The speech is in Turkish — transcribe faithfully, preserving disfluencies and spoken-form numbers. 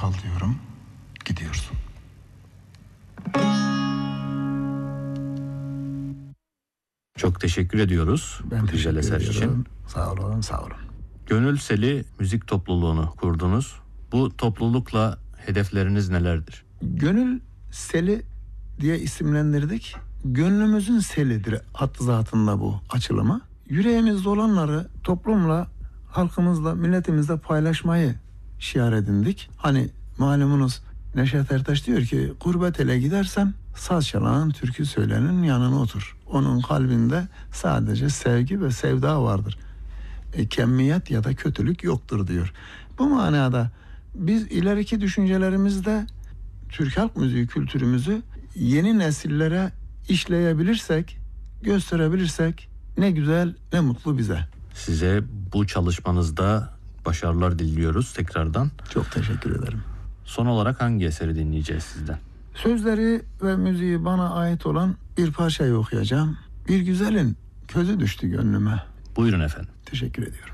kal diyorum. Gidiyorsun. Çok teşekkür ediyoruz Ben bu güzel eser ediyorum. için. Sağ olun, sağ olun. Gönül Seli müzik topluluğunu kurdunuz. Bu toplulukla hedefleriniz nelerdir? Gönül Seli diye isimlendirdik. Gönlümüzün selidir hattı zatında bu açılımı. Yüreğimizde olanları toplumla, halkımızla, milletimizle paylaşmayı şiar edindik. Hani malumunuz Neşet Ertaş diyor ki, gurbet ele gidersen saz çalan, türkü söylenin yanına otur. Onun kalbinde sadece sevgi ve sevda vardır. E, kemmiyet ya da kötülük yoktur diyor. Bu manada biz ileriki düşüncelerimizde Türk halk müziği kültürümüzü yeni nesillere işleyebilirsek, gösterebilirsek ne güzel, ne mutlu bize. Size bu çalışmanızda başarılar diliyoruz tekrardan. Çok teşekkür ederim. Son olarak hangi eseri dinleyeceğiz sizden? Sözleri ve müziği bana ait olan bir parçayı okuyacağım. Bir güzelin közü düştü gönlüme. Buyurun efendim. Teşekkür ediyorum.